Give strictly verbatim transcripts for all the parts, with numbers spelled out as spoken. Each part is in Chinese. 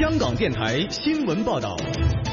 香港电台新闻报道。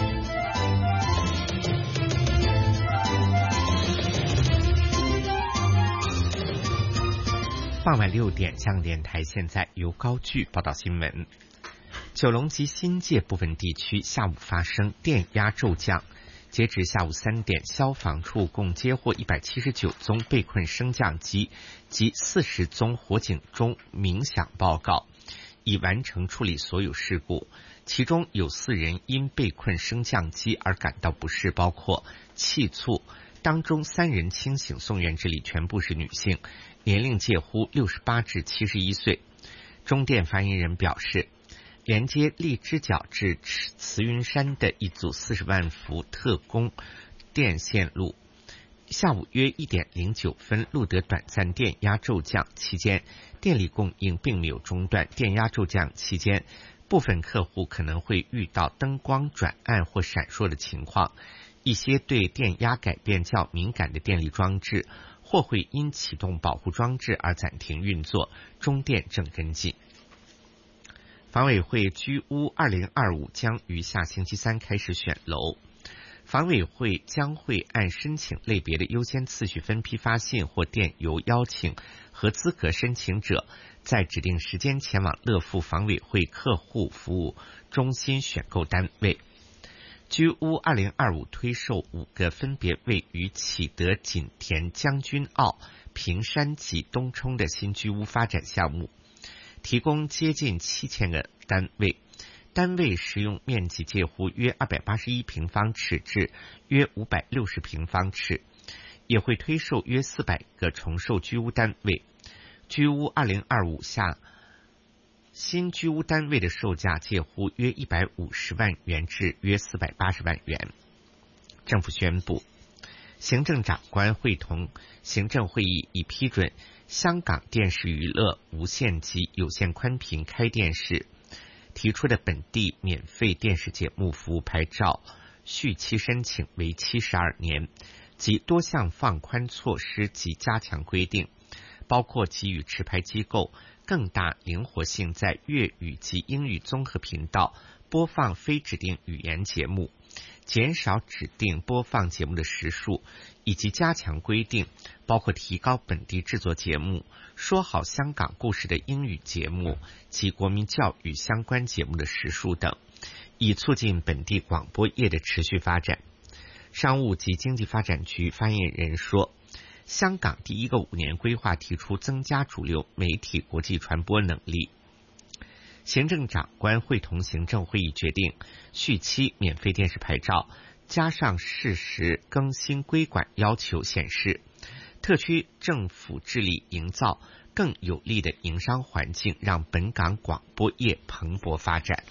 傍晚六点，香港电台现在由高炬报道新闻。九龙及新界部分地区下午发生电压骤降，截至下午三点，消防处共接获一百七十九宗被困升降机及四十宗火警钟鸣响报告，已完成处理所有事故。其中有四人因被困升降机而感到不适，包括气促，当中三人清醒送院治理，全部是女性，年龄介乎六十八至七十一岁。中电发言人表示，连接荔枝角至慈云山的一组四十万伏特供电线路，下午约一点零九分录得短暂电压骤降，期间电力供应并没有中断。电压骤降期间，部分客户可能会遇到灯光转暗或闪烁的情况，一些对电压改变较敏感的电力装置或会因启动保护装置而暂停运作，中电正跟进。房委会居屋二零二五将于下星期三开始选楼，房委会将会按申请类别的优先次序分批发信或电邮邀请合资格申请者在指定时间前往乐富房委会客户服务中心选购单位。居屋二零二五推售五个分别位于启德、锦田、将军澳、屏山及东冲的新居屋发展项目，提供接近七千个单位，单位实用面积介乎约二百八十一平方尺至约五百六十平方尺，也会推售约四百个重售居屋单位。居屋二零二五下新居屋单位的售价介乎约一百五十万元至约四百八十万元。政府宣布，行政长官会同行政会议已批准香港电视娱乐无线及有线宽频开电视提出的本地免费电视节目服务牌照续期申请为期十二年，及多项放宽措施及加强规定，包括给予持牌机构更大灵活性，在粤语及英语综合频道播放非指定语言节目，减少指定播放节目的时数，以及加强规定，包括提高本地制作节目、说好香港故事的英语节目及国民教育相关节目的时数等，以促进本地广播业的持续发展。商务及经济发展局发言人说，香港第一个五年规划提出增加主流媒体国际传播能力。行政长官会同行政会议决定续期免费电视牌照，加上适时更新规管要求，显示特区政府致力营造更有利的营商环境，让本港广播业蓬勃发展。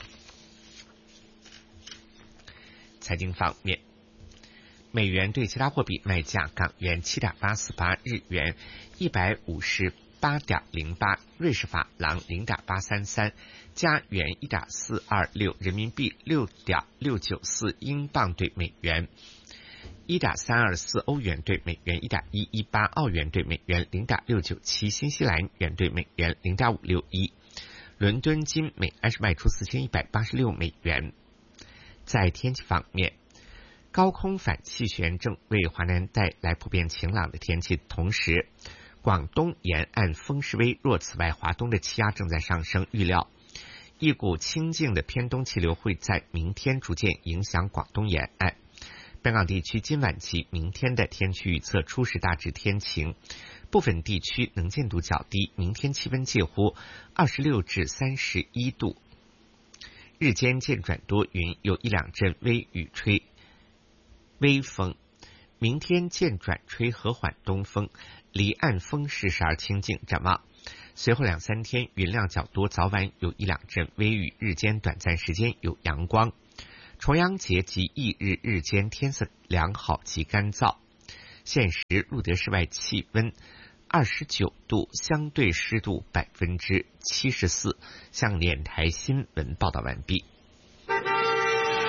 财经方面，美元对其他货币卖价：港元 七点八四八， 日元一百五十八点零八， 瑞士法郎 零点八三三， 加元 一点四二六， 人民币 六点六九四， 英镑对美元 一点三二四， 欧元对美元 一点一一八， 澳元对美元 零点六九七， 新西兰元对美元 零点五六一。伦敦金每安士卖出四千一百八十六美元。在天气方面，高空反气旋正为华南带来普遍晴朗的天气，同时广东沿岸风势微弱，此外华东的气压正在上升，预料一股清劲的偏东气流会在明天逐渐影响广东沿岸。本港地区今晚及明天的天气预测：初时大致天晴，部分地区能见度较低，明天气温介乎二十六至三十一度，日间渐转多云，有一两阵微雨吹微风，明天渐转吹和缓东风，离岸风势时而清劲。展望随后两三天云量较多，早晚有一两阵微雨，日间短暂时间有阳光。重阳节及翌日日间天色良好及干燥。现时录得室外气温二十九度，相对湿度百分之七十四。向电台新闻报道完毕。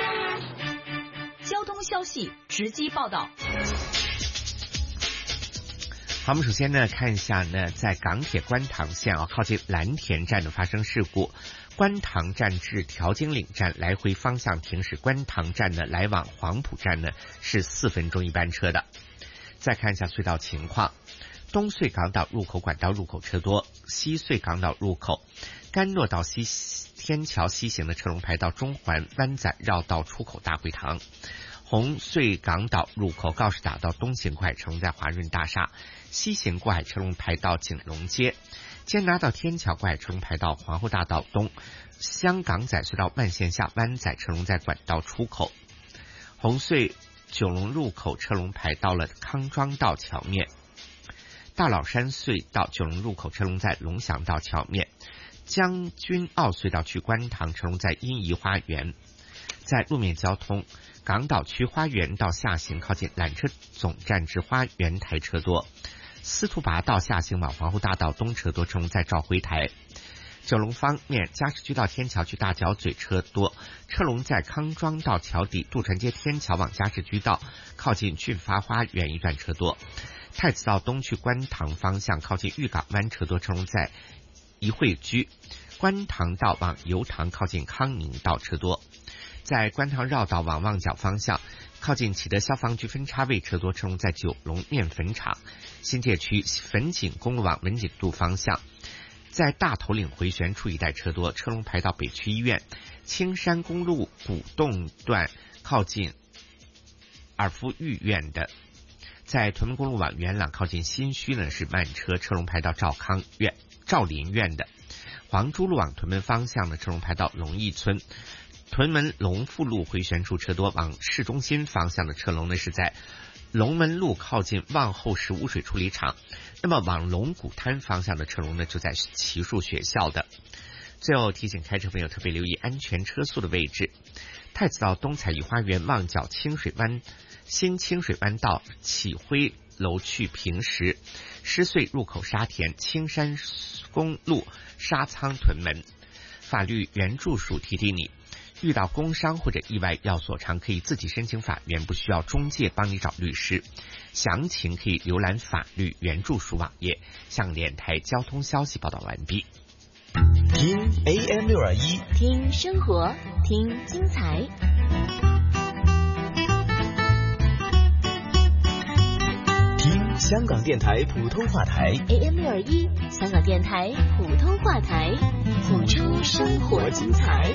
交通消息直击报道。 好，我们首先呢看一下呢，在港铁观塘线啊，靠近蓝田站的发生事故。观塘站至调景岭站来回方向停驶，观塘站呢来往黄埔站呢是四分钟一班车的。再看一下隧道情况，东隧港岛入口管道入口车多，西隧港岛入口甘诺道西天桥西行的车龙排到中环湾仔绕道出口大会堂。红隧港岛入口告士打道东行过海车龙在华润大厦，西行过海车龙排到景隆街，坚拿道天桥过海车龙排到皇后大道东，香港仔隧道慢线下湾仔车龙在管道出口。红隧九龙入口车龙排到了康庄道桥面，大老山隧道九龙入口车龙在龙翔道桥面，将军澳隧道去观塘车龙在欣怡花园。在路面交通，港岛区花园道下行靠近缆车总站至花园台车多，司徒拔道下行往皇后大道东车多，车龙在兆辉台。九龙方面，加士居道天桥去大角咀车多，车龙在康庄道桥底，渡船街天桥往加士居道靠近俊发花园一段车多。太子道东去观塘方向靠近玉港湾车多，车龙在怡惠居。观塘道往油塘靠近康宁道车多。在观塘绕道往旺角方向靠近启德消防局分叉位车多，车龙在九龙面粉厂。新界区粉锦公路往文锦渡方向，在大头岭回旋处一带车多，车龙排到北区医院。青山公路古洞段靠近尔夫御苑的，在屯门公路往元朗靠近新墟呢是慢车，车龙排到兆康苑兆林苑的。黄珠路往屯门方向的车龙排到龙义村。屯门龙富路回旋处车多，往市中心方向的车龙呢是在龙门路靠近望后石污水处理厂，那么往龙谷滩方向的车龙呢就在奇树学校的。最后提醒开车朋友特别留意安全车速的位置，太子道东彩怡花园旺角清水湾新清水湾道启辉楼去平石，狮隧入口沙田，青山公路沙仓屯门。法律援助署提提你，遇到工伤或者意外要索偿，可以自己申请法援，不需要中介帮你找律师。详情可以浏览法律援助署网页。香港电台交通消息报道完毕。 听 A M 六二一， 听生活，听精彩。 听香港电台普通话台 A M 六二一，香港电台普通話台，付出生活精彩。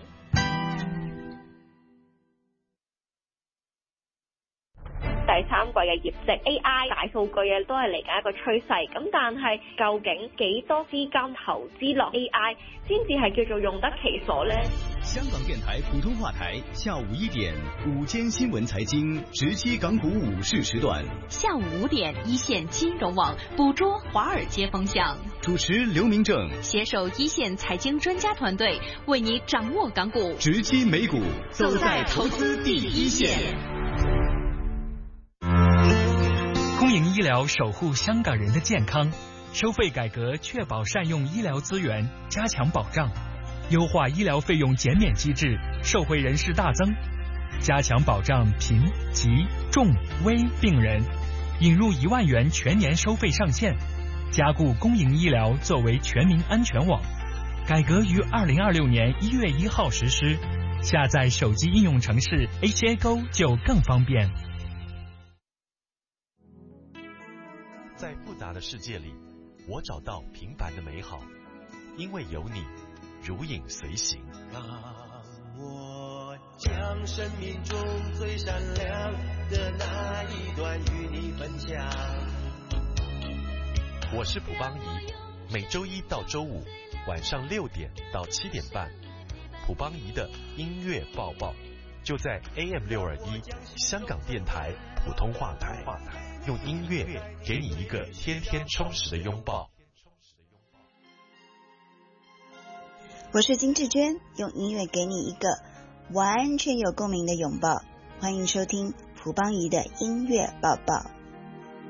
第三季嘅業績 A I 大數據啊，都係嚟緊一個趨勢。咁但係究竟幾多資金投資落 A I 先至係叫做用得其所呢？ 香港電台普通話台下午一點午間新聞財經直擊港股午市時段， 下午五點一線金融網捕捉華爾街風向， 主持劉明正， 攜手一線財經專家團隊，為你掌握港股， 直擊美股， 走在投資第一線。 公營醫療守護香港人的健康，收費改革確保善用醫療資源，加強保障，優化醫療費用減免機制，受惠人士大增，加強保障貧、疾、重、危病人，引入一萬元全年收費上限，加固公營醫療作為全民安全網。改革於二零二六年一月一號實施，下載手機應用程式 H A Go 就更方便。 在複雜的世界裏，我找到平凡的美好，因為有你，如影隨形。 讓我將生命中最閃亮的那一段與你分享。 我是蒲邦儀，每周一到周五晚上六點到七點半，蒲邦儀的音樂報報就在 A M 六二一香港電台普通話台。用音樂給你一個天天充實的擁抱。 我是金志娟，用音樂給你一個完全有共鳴的擁抱。歡迎收聽蒲邦儀的音樂抱抱。